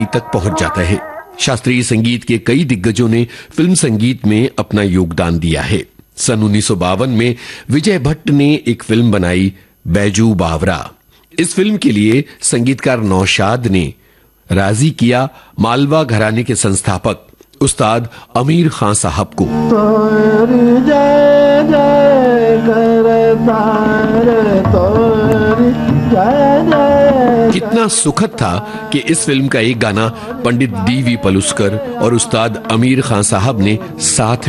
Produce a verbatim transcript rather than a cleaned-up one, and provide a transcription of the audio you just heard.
तक पहुंच जाता है। शास्त्रीय संगीत के कई दिग्गजों ने फिल्म संगीत में अपना योगदान दिया है। सन उन्नीस सौ बावन में विजय भट्ट ने एक फिल्म बनाई, बैजू बावरा। इस फिल्म के लिए संगीतकार नौशाद ने राजी किया मालवा घराने के संस्थापक उस्ताद अमीर खान साहब को। कितना सुखद था कि इस फिल्म का एक गाना पंडित डी वी पलुस्कर और उस्ताद अमीर खान साहब ने साथ